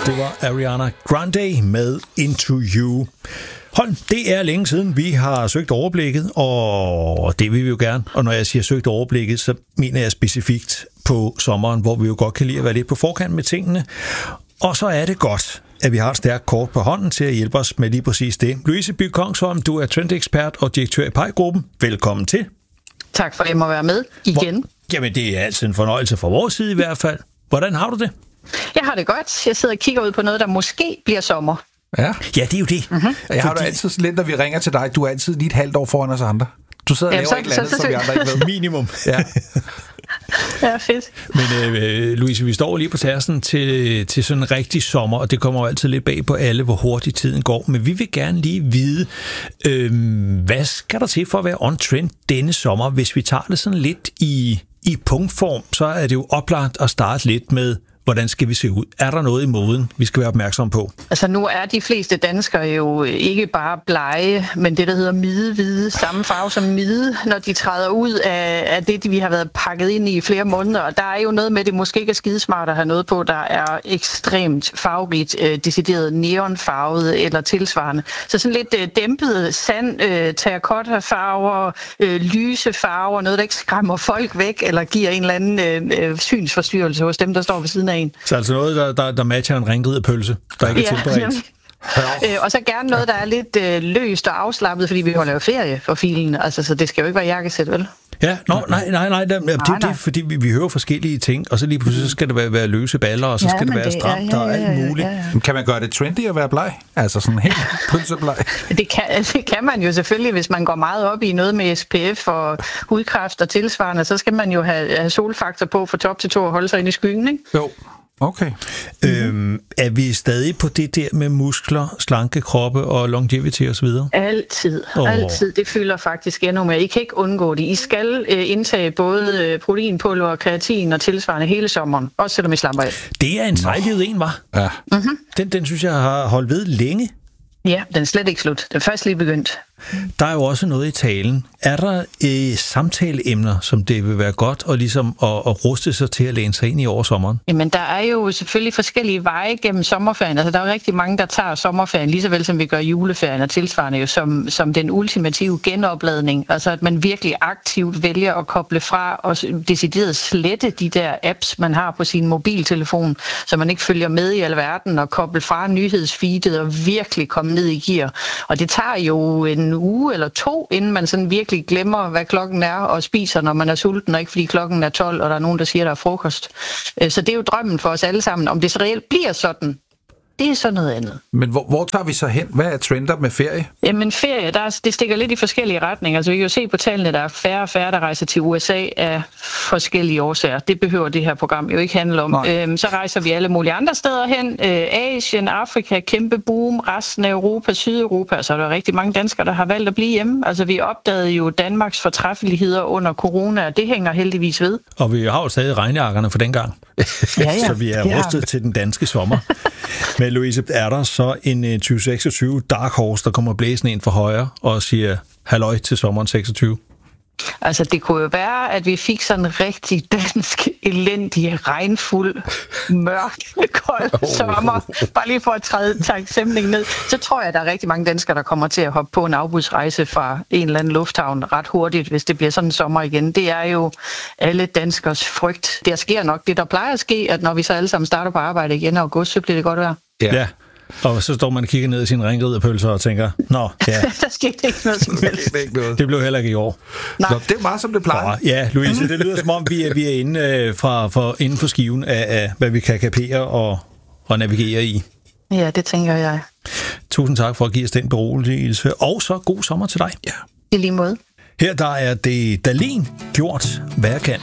Det var Ariana Grande med Into You. Hold, det er længe siden, vi har søgt overblikket, og det vil vi jo gerne. Og når jeg siger søgt overblikket, så mener jeg specifikt på sommeren, hvor vi jo godt kan lide at være lidt på forkant med tingene. Og så er det godt, at vi har et stærkt kort på hånden til at hjælpe os med lige præcis det. Louise By Kongsholm, du er trendekspert og direktør i PEI-gruppen. Velkommen til. Tak for, at jeg må være med igen. Jamen, det er altid en fornøjelse fra vores side i hvert fald. Hvordan har du det? Jeg har det godt. Jeg sidder og kigger ud på noget, der måske bliver sommer. Ja, det er jo det. Mm-hmm. Jeg har jo altid sådan lidt, når vi ringer til dig. Du er altid lige et halvt år foran os andre. Du sidder og laver et eller andet, som vi andre ikke ved. Minimum. Ja. Ja, fedt. Men Louise, vi står lige på tærsen til sådan en rigtig sommer, og det kommer jo altid lidt bag på alle, hvor hurtigt tiden går. Men vi vil gerne lige vide, hvad skal der til for at være on trend denne sommer? Hvis vi tager det sådan lidt i punktform, så er det jo oplagt at starte lidt med, hvordan skal vi se ud? Er der noget i moden, vi skal være opmærksom på? Altså nu er de fleste danskere jo ikke bare blege, men det, der hedder midehvide, samme farve som mide, når de træder ud af det, vi har været pakket ind i flere måneder. Og der er jo noget med, det måske ikke er skidesmart at have noget på, der er ekstremt farverigt, decideret neonfarvet eller tilsvarende. Så sådan lidt dæmpet sand, terracotta-farver, lyse farver, noget, der ikke skræmmer folk væk, eller giver en eller anden synsforstyrrelse hos dem, der står ved siden af. Så altså noget, der matcher en ringridet pølse, der ikke er tilberedt. Og så gerne noget, der er lidt løst og afslappet, fordi vi holder jo ferie for filen, altså, så det skal jo ikke være jakkesæt, vel? Ja, nej, det er fordi vi hører forskellige ting, og så lige pludselig så skal det være løse baller, og så skal det være stramt og alt muligt. Ja. Kan man gøre det trendy at være bleg? Altså sådan helt pølsebleg? Det kan man jo selvfølgelig, hvis man går meget op i noget med SPF og hudkræft og tilsvarende, så skal man jo have solfaktor på fra top til tå og holde sig inde i skyggen, ikke? Jo. Okay. Er vi stadig på det der med muskler, slanke kroppe og longevity og så videre? Altid. Det fylder faktisk endnu mere. I kan ikke undgå det. I skal indtage både proteinpulver og kreatin og tilsvarende hele sommeren, også selvom I slapper af. Det er en sejlivet en, var. Ja. Mm-hmm. Den synes jeg har holdt ved længe. Ja, den er slet ikke slut. Den er først lige begyndt. Der er jo også noget i talen. Er der samtaleemner, som det vil være godt at, ligesom at ruste sig til at læne sig ind i over sommeren? Jamen, der er jo selvfølgelig forskellige veje gennem sommerferien. Altså, der er jo rigtig mange, der tager sommerferien, lige så vel som vi gør juleferien og tilsvarende jo som den ultimative genopladning. Altså, at man virkelig aktivt vælger at koble fra og decideret slette de der apps, man har på sin mobiltelefon, så man ikke følger med i alverden og koble fra nyhedsfeedet og virkelig komme ned i gear. Og det tager jo en uge eller to, inden man sådan virkelig glemmer, hvad klokken er, og spiser, når man er sulten, og ikke fordi klokken er 12, og der er nogen, der siger, der er frokost. Så det er jo drømmen for os alle sammen. Om det så reelt bliver sådan, det er så noget andet. Men hvor tager vi så hen? Hvad er trender med ferie? Jamen ferie, det stikker lidt i forskellige retninger. Altså vi kan jo se på tallene, der er færre og færre, der rejser til USA af forskellige årsager. Det behøver det her program jo ikke handle om. Så rejser vi alle mulige andre steder hen. Asien, Afrika, kæmpe boom, resten af Europa, Sydeuropa. Så er der rigtig mange danskere, der har valgt at blive hjemme. Altså vi opdagede jo Danmarks fortræffeligheder under corona, og det hænger heldigvis ved. Og vi har jo stadig regnjakkerne for dengang. Ja. Så vi er rustet til den danske sommer. Men Louise, er der så en 2026 Dark Horse, der kommer blæsende ind fra højre og siger halløj til sommeren 26? Altså, det kunne jo være, at vi fik sådan en rigtig dansk, elendig, regnfuld, mørk, kold sommer. Bare lige for at trække stemningen ned. Så tror jeg, at der er rigtig mange danskere, der kommer til at hoppe på en afbudsrejse fra en eller anden lufthavn ret hurtigt, hvis det bliver sådan en sommer igen. Det er jo alle danskers frygt. Der sker nok det, der plejer at ske, at når vi så alle sammen starter på arbejde igen i august, så bliver det godt vejr. Ja. Og så står man og kigger ned i sin ringriderpølser og tænker, nå, ja. Der skete ikke noget som helst. Det blev heller ikke i år. Nå, det er meget som det plejer. Ja, Louise, det lyder som om, vi er inde inden for skiven af, hvad vi kan kapere og navigere i. Ja, det tænker jeg. Tusind tak for at give os den beroligelse, og så god sommer til dig. Ja. I lige måde. Her der er det Dahlin gjort, hvad jeg kan.